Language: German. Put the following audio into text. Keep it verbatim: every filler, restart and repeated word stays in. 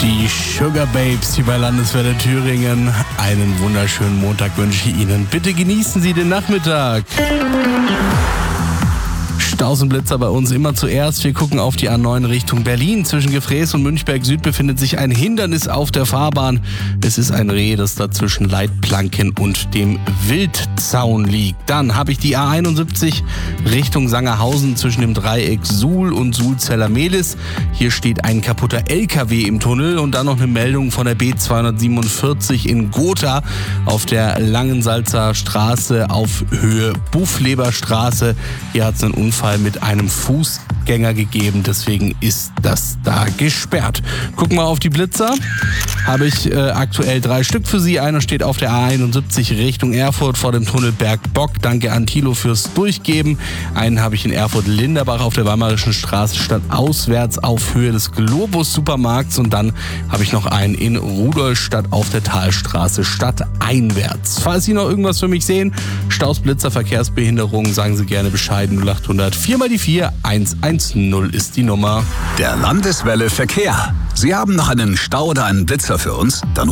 Die Sugar Babes hier bei Landeswelle Thüringen. Einen wunderschönen Montag wünsche ich Ihnen. Bitte genießen Sie den Nachmittag. Staus und Blitzer bei uns immer zuerst. Wir gucken auf die A neun Richtung Berlin. Zwischen Gefräß und Münchberg Süd befindet sich ein Hindernis auf der Fahrbahn. Es ist ein Reh, das da zwischen Leitplanken und dem Wildzaun liegt. Dann habe ich die A einundsiebzig Richtung Sangerhausen zwischen dem Dreieck Suhl und Sulzeller-Mehlis. Hier steht ein kaputter L K W im Tunnel und dann noch eine Meldung von der B zweihundertsiebenundvierzig in Gotha auf der Langensalzer Straße auf Höhe Buchleberstraße. Hier hat es einen Unfall mit einem Fußgänger gegeben, deswegen ist das da gesperrt. Gucken wir auf die Blitzer. Habe ich äh, aktuell drei Stück für Sie. Einer steht auf der A einundsiebzig Richtung Erfurt vor dem Tunnel Bergbock. Danke an Thilo fürs Durchgeben. Einen habe ich in Erfurt-Linderbach auf der Weimarischen Straße stadtauswärts auf Höhe des Globus-Supermarkts. Und dann habe ich noch einen in Rudolstadt auf der Talstraße stadteinwärts. Falls Sie noch irgendwas für mich sehen, Staus, Blitzer, Verkehrsbehinderung, sagen Sie gerne Bescheid. null achthundert vier mal die vier eins eins null ist die Nummer. Der Landeswelle Verkehr. Sie haben noch einen Stau oder einen Blitzer für uns? Dann